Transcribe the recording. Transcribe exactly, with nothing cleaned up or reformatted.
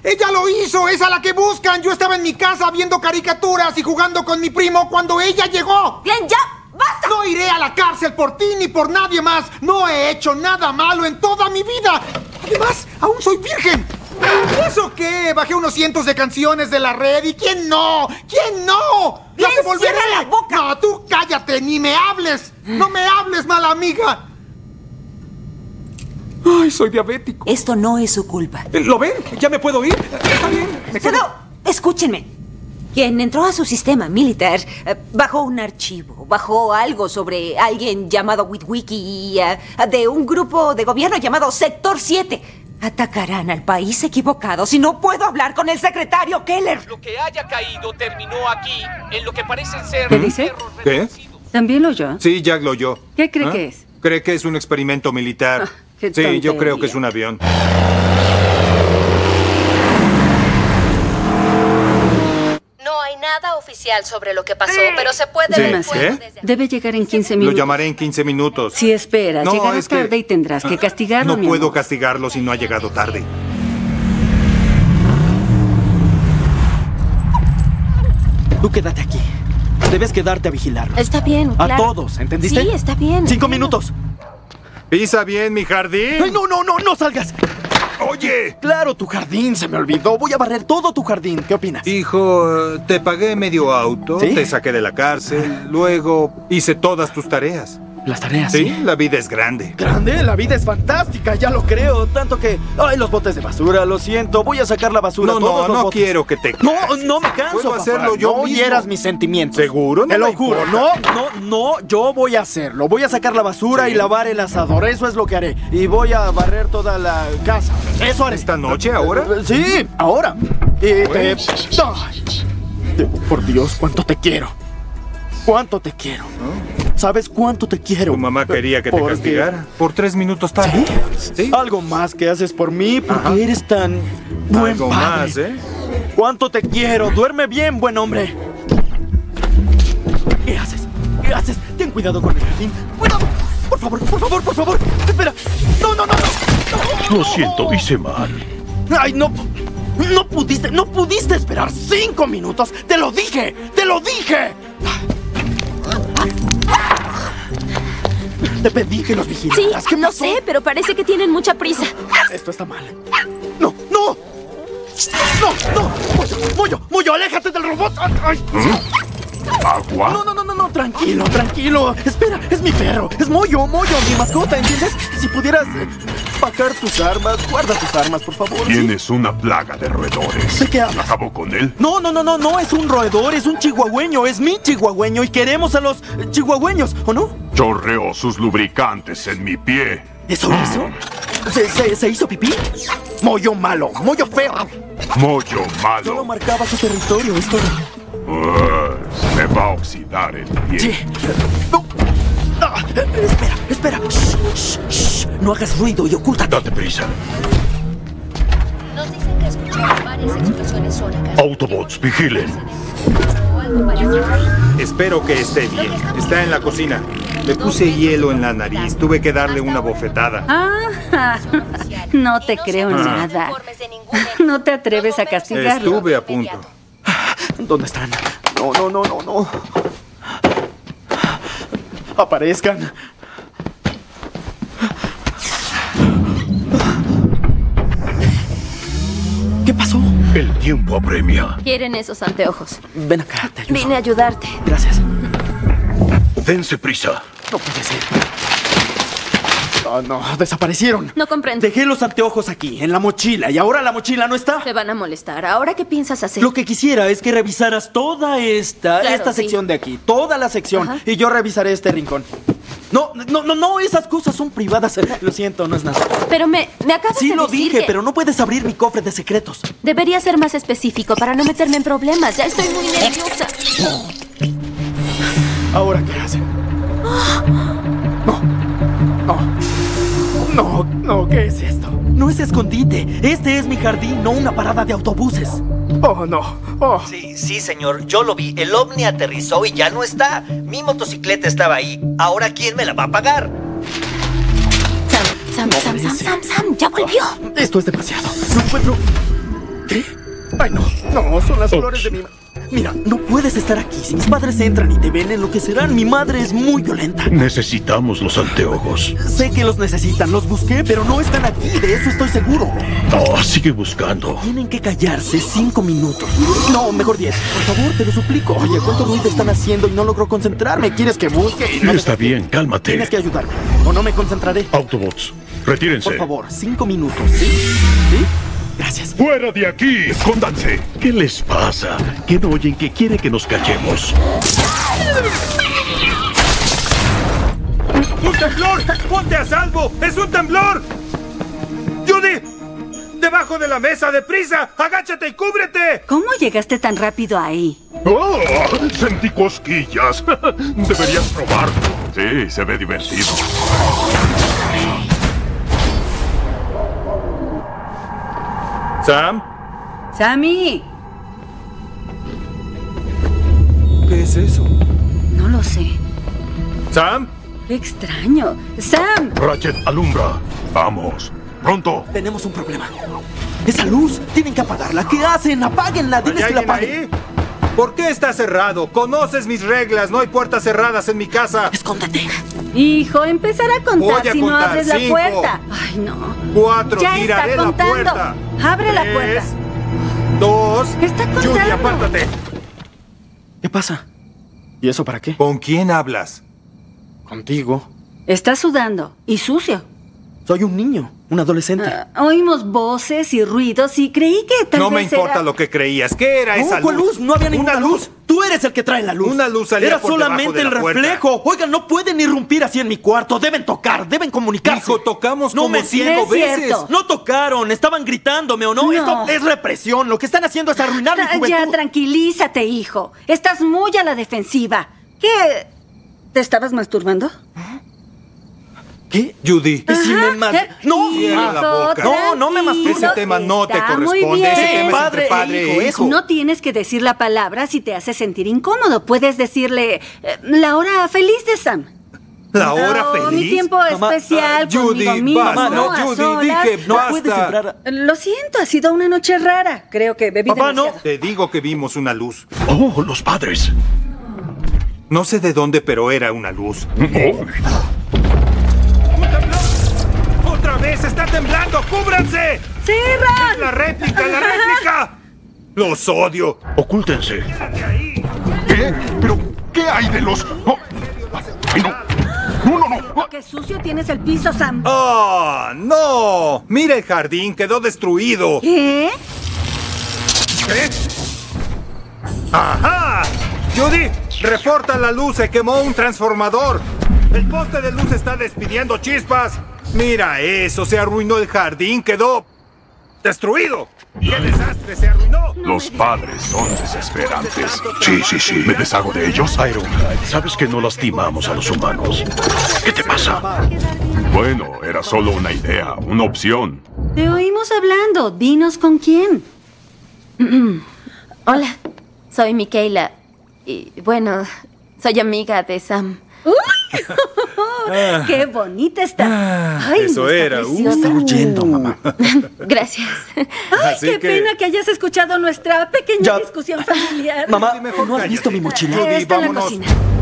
¡Ella lo hizo! ¡Es a la que buscan! Yo estaba en mi casa viendo caricaturas y jugando con mi primo cuando ella llegó. Bien, ya, basta. No iré a la cárcel por ti ni por nadie más. No he hecho nada malo en toda mi vida. Además, aún soy virgen. ¿Y eso qué? Bajé unos cientos de canciones de la red. ¿Y quién no? ¿Quién no? Bien, ¡Las devolveré! cierra la boca. No, tú cállate, ni me hables. No me hables, mala amiga. Ay, soy diabético. Esto no es su culpa. ¿Lo ven? ¿Ya me puedo ir? Está bien. Me quedo. Solo, escúchenme. Quien entró a su sistema militar eh, bajó un archivo, bajó algo sobre alguien llamado Witwiki y eh, de un grupo de gobierno llamado Sector siete. Atacarán al país equivocado si no puedo hablar con el secretario Keller. Lo que haya caído terminó aquí, en lo que parecen ser... ¿Qué dice? ¿Qué? ¿También lo oyó? Sí, Jack lo oyó. ¿Qué cree ¿Ah? que es? Cree que es un experimento militar. Ah, qué sí, yo tontería. creo que es un avión. No hay nada oficial sobre lo que pasó, pero se puede Sí. ver ¿Qué? fuego desde Debe llegar en quince Lo minutos. llamaré en quince minutos. Si esperas, No, llegará es que- tarde y tendrás que castigarlo, No mi puedo amor. castigarlo si no ha llegado tarde. Tú quédate aquí. Debes quedarte a vigilarlos. Está bien, A claro. todos, ¿entendiste? Sí, está bien. Cinco entiendo. minutos. Pisa bien mi jardín. ¡Ay, no, no, no, no salgas! Oye. Claro, tu jardín, se me olvidó. Voy a barrer todo tu jardín. ¿Qué opinas? Hijo, te pagué medio auto, ¿Sí? te saqué de la cárcel, luego hice todas tus tareas. Las tareas, Sí, ¿sí? la vida es grande. Grande, la vida es fantástica, ya lo creo. Tanto que... ¡Ay, los botes de basura! Lo siento, voy a sacar la basura. No, todos no, los no botes. quiero que te No, canses. no me canso, Puedo papá. hacerlo yo No mismo. hieras mis sentimientos. ¿Seguro? No Te lo me juro. importa. No, no, no, yo voy a hacerlo. Voy a sacar la basura ¿Sí? y lavar el asador. Eso es lo que haré. Y voy a barrer toda la casa. Eso haré. ¿Esta noche, ahora? Sí, ahora. Y te... Bueno. Ay, te- Por Dios, cuánto te quiero. Cuánto te quiero. ¿Sabes cuánto te quiero? Tu mamá quería que te Porque- castigara por tres minutos tarde. ¿Sí? Algo más que haces por mí porque Ajá. eres tan buen Algo padre. más, ¿eh? ¿Cuánto te quiero? Duerme bien, buen hombre. ¿Qué haces? ¿Qué haces? Ten cuidado con el jardín. ¡Cuidado! Por favor, por favor, por favor. Espera. No, no, no, no. Lo siento, hice mal. Ay, no. No pudiste, no pudiste esperar cinco minutos. Te lo dije, te lo dije. Te pedí que los Sí, vigilaras. ¿Qué no pasó? sé, pero parece que tienen mucha prisa. Esto está mal. ¡No, no! ¡No, no! ¡Moyo, Moyo, Moyo, aléjate del robot! ¡Ay, ay! ¿Agua? No, no, no, no, no, tranquilo, tranquilo. Espera, es mi perro, es Moyo, Moyo, mi mascota, ¿entiendes? Si pudieras eh, pagar tus armas, guarda tus armas, por favor. ¿sí? Tienes una plaga de roedores. ¿De qué hablas? ¿Acabó con él? No, no, no, no, no es un roedor, es un chihuahueño, es mi chihuahueño y queremos a los eh, chihuahueños, ¿o no? Chorreó sus lubricantes en mi pie. ¿Eso hizo? ¿Se, se, se hizo pipí? Moyo malo, Moyo feo. Mollo Solo malo. marcaba su territorio, es todo. Uh, me va a oxidar el pie. Sí. No. Ah, eh, espera, espera. Shh, shh, shh. No hagas ruido y ocúltate. Date prisa. Nos dicen que escucharon varias explosiones sónicas. Autobots, vigilen. O algo parecido. Espero que esté bien. Está en la cocina. Le puse hielo en la nariz. Tuve que darle una bofetada. Ah, no te creo nada. No te atreves a castigarlo. Estuve a punto. ¿Dónde están? No, no, no, no, no. Aparezcan. ¿Qué pasó? El tiempo apremia. Quieren esos anteojos. Ven acá, te ayudo. Vine a ayudarte. Gracias. Dense prisa. No puede ser. Oh, no, desaparecieron. No comprendo. Dejé los anteojos aquí, en la mochila, y ahora la mochila no está. Te van a molestar. ¿Ahora qué piensas hacer? Lo que quisiera es que revisaras toda esta, Claro, esta sí. sección de aquí, toda la sección, Ajá. y yo revisaré este rincón. No, no, no, no, esas cosas son privadas. Lo siento, no es nada. Pero me, me acabas Sí de lo decir dije, que pero no puedes abrir mi cofre de secretos. debería ser más específico para no meterme en problemas. Ya estoy muy nerviosa. ¿Ahora qué hacen? No, no, no, no, ¿qué es esto? No es escondite, este es mi jardín, no una parada de autobuses. Oh, no, oh. Sí, sí, señor, yo lo vi. El ovni aterrizó y ya no está. Mi motocicleta estaba ahí. Ahora, ¿quién me la va a pagar? Sam, Sam, No Sam, puede Sam, ser. Sam, Sam, ya volvió. Esto es demasiado. No encuentro... ¿Qué? Ay, no, no, son las flores de mi... Mira, no puedes estar aquí. Si mis padres entran y te ven, enloquecerán. Mi madre es muy violenta. Necesitamos los anteojos. Sé que los necesitan, los busqué, pero no están aquí, de eso estoy seguro. No, sigue buscando. Tienen que callarse cinco minutos. No, mejor diez. Por favor, te lo suplico. Oye, ¿cuánto ruido están haciendo y no logro concentrarme? ¿Quieres que busque? Y no Está me... bien, cálmate. Tienes que ayudarme, o no me concentraré. Autobots, retírense. Por favor, cinco minutos, ¿sí? ¿Sí? Gracias. ¡Fuera de aquí! ¡Escóndanse! ¿Qué les pasa? ¿Qué no oyen que quiere que nos callemos? ¡Un temblor! ¡Ponte a salvo! ¡Es un temblor! ¡Judy! ¡Debajo de la mesa, deprisa! ¡Agáchate y cúbrete! ¿Cómo llegaste tan rápido ahí? ¡Oh! Sentí cosquillas. Deberías probarlo. Sí, se ve divertido. ¿Sam? ¡Sammy! ¿Qué es eso? No lo sé. ¿Sam? ¡Qué extraño! ¡Sam! Ratchet, alumbra. Vamos. Pronto. Tenemos un problema. Esa luz, tienen que apagarla. ¿Qué hacen? ¡Apáguenla! Diles ¿Hay que la alguien apaguen. ahí? ¿Por qué está cerrado? Conoces mis reglas. No hay puertas cerradas en mi casa. Escóndete. Hijo, empezará a contar Voy a si no contar. abres Cinco. la puerta. Ay, no. Cuatro. Ya Tiraré está la contando. puerta. Abre la Tres, puerta. Dos. Está Judy, contando. apártate. ¿Qué pasa? ¿Y eso para qué? ¿Con quién hablas? Contigo. Está sudando y sucio. Soy un niño, un adolescente. Ah, oímos voces y ruidos y creí que tal No me vez importa era... lo que creías. ¿Qué era esa No, ¿cuál luz? No había ninguna ¿Una luz. Tú eres el que trae la luz. Una luz salía Era por debajo solamente de el la puerta. reflejo. Oigan, no pueden irrumpir así en mi cuarto. Deben tocar, deben comunicarse. Hijo, tocamos no como me cinco No es veces. cierto. No tocaron, estaban gritándome o no. No. Esto es represión. Lo que están haciendo es arruinar mi Ah, juventud. ya, tranquilízate, hijo. Estás muy a la defensiva. ¿Qué? ¿Te estabas masturbando? ¿Qué? Judy. ¿Y si me Ajá. mas... Eh, No, Cierra la boca. No, no me masturbo. Ese tema no te Está muy corresponde. bien. Ese tema es Padre entre e padre hijo, e hijo. No tienes que decir la palabra si te hace sentir incómodo. Puedes decirle eh, la hora feliz de Sam. ¿La hora Oh, feliz? Mi tiempo Mamá, especial ah, Judy, conmigo mismo, basta. no, a Judy, solas. dije, No basta. puedes entrar a... Lo siento, ha sido una noche rara. Creo que bebí Papá, no. demasiado. Te digo que vimos una luz. Oh, los padres. No sé de dónde, pero era una luz. Oh. ¡Un temblor! ¡Otra vez está temblando! ¡Cúbranse! ¡Cierran! ¡La réplica, la réplica! ¡Los odio! Ocúltense. ¡Quédate ahí! ¿Qué? ¿Pero qué hay de los...? Oh. Ay, no. No, no, no. ¡Qué sucio tienes el piso, Sam! ¡Oh, no! ¡Mira el jardín! ¡Quedó destruido! ¿Qué? ¿Qué? ¡Ajá! ¡Judy! ¡Reporta la luz! ¡Se quemó un transformador! ¡El poste de luz está despidiendo chispas! ¡Mira eso! ¡Se arruinó el jardín! ¡Quedó destruido! ¡Qué desastre! ¡Se arruinó! Los padres son desesperantes. Sí, sí, sí. Me deshago de ellos. Ironhide, sabes que no lastimamos a los humanos. ¿Qué te pasa? Bueno, era solo una idea, una opción. Te oímos hablando. Dinos con quién. Hola, soy Michaela. Y bueno, soy amiga de Sam. ¡Qué bonita está! Ay, eso está era. preciosa. Está huyendo, mamá. Gracias. ¡Ay, Así qué que- pena que hayas escuchado nuestra pequeña Ya. discusión familiar! Mamá, Judy, mejor ¿no has cállate. visto mi mochila? Judy, Está en la vámonos. cocina.